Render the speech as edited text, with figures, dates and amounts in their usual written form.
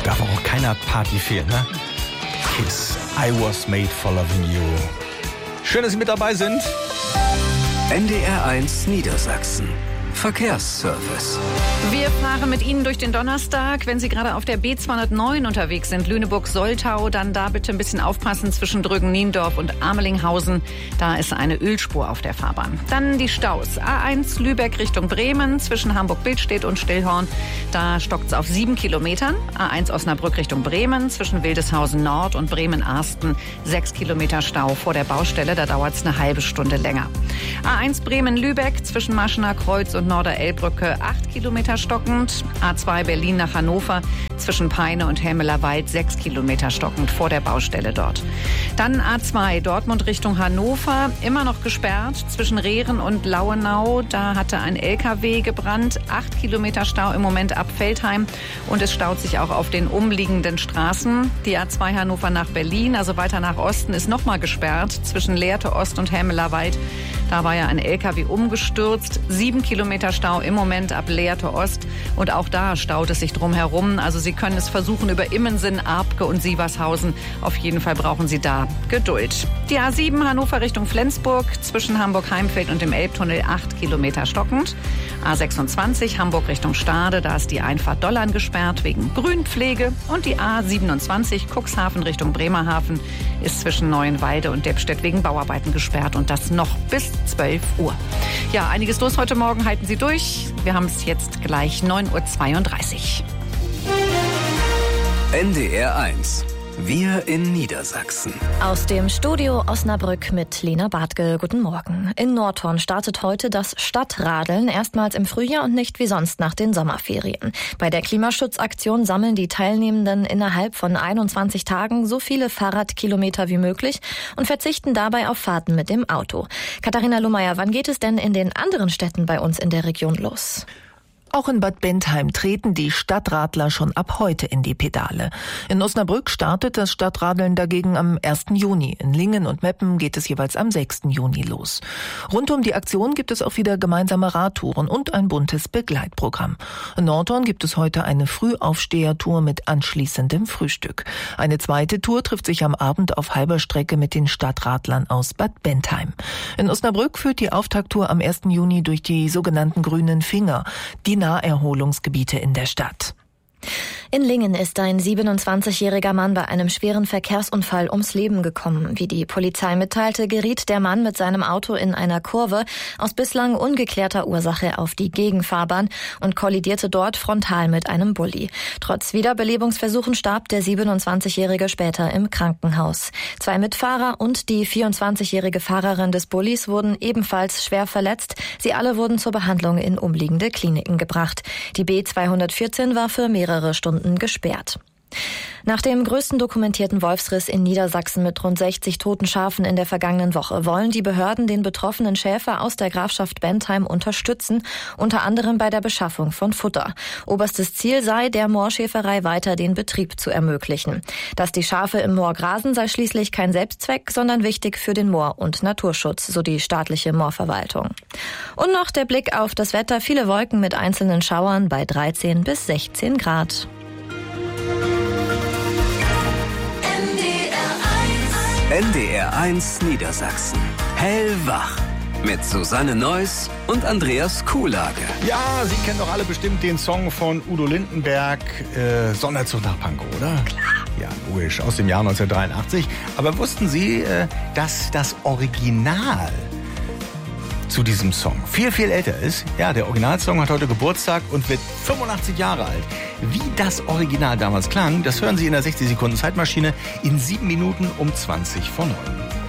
darf auch keiner Party fehlen, ne? Kiss, I was made for loving you. Schön, dass Sie mit dabei sind. NDR1 Niedersachsen. Verkehrsservice. Wir fahren mit Ihnen durch den Donnerstag. Wenn Sie gerade auf der B209 unterwegs sind, Lüneburg-Soltau, dann da bitte ein bisschen aufpassen zwischen Drügen-Niendorf und Amelinghausen. Da ist eine Ölspur auf der Fahrbahn. Dann die Staus. A1 Lübeck Richtung Bremen zwischen Hamburg-Billstedt und Stillhorn. Da stockt es auf 7 Kilometern. A1 Osnabrück Richtung Bremen zwischen Wildeshausen Nord und Bremen-Arsten. 6 Kilometer Stau vor der Baustelle. Da dauert es eine halbe Stunde länger. A1 Bremen-Lübeck zwischen Maschener Kreuz und Norder-Elbbrücke 8 Kilometer stockend. A2 Berlin nach Hannover zwischen Peine und Helmelerwald 6 Kilometer stockend vor der Baustelle dort. Dann A2 Dortmund Richtung Hannover, immer noch gesperrt zwischen Rehren und Lauenau. Da hatte ein LKW gebrannt. 8 Kilometer Stau im Moment ab Veltheim und es staut sich auch auf den umliegenden Straßen. Die A2 Hannover nach Berlin, also weiter nach Osten, ist nochmal gesperrt zwischen Lehrte Ost und Helmelerwald. Da war ja ein LKW umgestürzt. 7 Kilometer Stau im Moment ab Lehrte Ost. Und auch da staut es sich drum herum. Also Sie können es versuchen über Immensen, Arbke und Sievershausen. Auf jeden Fall brauchen Sie da Geduld. Die A7 Hannover Richtung Flensburg zwischen Hamburg-Heimfeld und dem Elbtunnel 8 Kilometer stockend. A26 Hamburg Richtung Stade, da ist die Einfahrt Dollern gesperrt wegen Grünpflege. Und die A27 Cuxhaven Richtung Bremerhaven ist zwischen Neuenwalde und Deppstedt wegen Bauarbeiten gesperrt. Und das noch bis 12 Uhr. Ja, einiges los heute Morgen, halten Sie durch. Wir haben es jetzt gleich 9.32 Uhr. NDR1. Wir in Niedersachsen. Aus dem Studio Osnabrück mit Lena Bartke. Guten Morgen. In Nordhorn startet heute das Stadtradeln, erstmals im Frühjahr und nicht wie sonst nach den Sommerferien. Bei der Klimaschutzaktion sammeln die Teilnehmenden innerhalb von 21 Tagen so viele Fahrradkilometer wie möglich und verzichten dabei auf Fahrten mit dem Auto. Katharina Lohmeier, wann geht es denn in den anderen Städten bei uns in der Region los? Auch in Bad Bentheim treten die Stadtradler schon ab heute in die Pedale. In Osnabrück startet das Stadtradeln dagegen am 1. Juni. In Lingen und Meppen geht es jeweils am 6. Juni los. Rund um die Aktion gibt es auch wieder gemeinsame Radtouren und ein buntes Begleitprogramm. In Nordhorn gibt es heute eine Frühaufstehertour mit anschließendem Frühstück. Eine zweite Tour trifft sich am Abend auf halber Strecke mit den Stadtradlern aus Bad Bentheim. In Osnabrück führt die Auftakttour am 1. Juni durch die sogenannten grünen Finger, die Naherholungsgebiete in der Stadt. In Lingen ist ein 27-jähriger Mann bei einem schweren Verkehrsunfall ums Leben gekommen. Wie die Polizei mitteilte, geriet der Mann mit seinem Auto in einer Kurve aus bislang ungeklärter Ursache auf die Gegenfahrbahn und kollidierte dort frontal mit einem Bulli. Trotz Wiederbelebungsversuchen starb der 27-jährige später im Krankenhaus. 2 Mitfahrer und die 24-jährige Fahrerin des Bullis wurden ebenfalls schwer verletzt. Sie alle wurden zur Behandlung in umliegende Kliniken gebracht. Die B214 war für mehrere Stunden gesperrt. Nach dem größten dokumentierten Wolfsriss in Niedersachsen mit rund 60 toten Schafen in der vergangenen Woche wollen die Behörden den betroffenen Schäfer aus der Grafschaft Bentheim unterstützen, unter anderem bei der Beschaffung von Futter. Oberstes Ziel sei, der Moorschäferei weiter den Betrieb zu ermöglichen. Dass die Schafe im Moor grasen, sei schließlich kein Selbstzweck, sondern wichtig für den Moor- und Naturschutz, so die staatliche Moorverwaltung. Und noch der Blick auf das Wetter. Viele Wolken mit einzelnen Schauern bei 13 bis 16 Grad. NDR1 Niedersachsen. Hellwach. Mit Susanne Neuss und Andreas Kuhlage. Ja, Sie kennen doch alle bestimmt den Song von Udo Lindenberg, Sonderzug nach Pankow, oder? Klar. Ja, logisch, aus dem Jahr 1983. Aber wussten Sie, dass das Original zu diesem Song viel, viel älter ist? Ja, der Originalsong hat heute Geburtstag und wird 85 Jahre alt. Wie das Original damals klang, das hören Sie in der 60 Sekunden Zeitmaschine in 7 Minuten um 20 vor 9.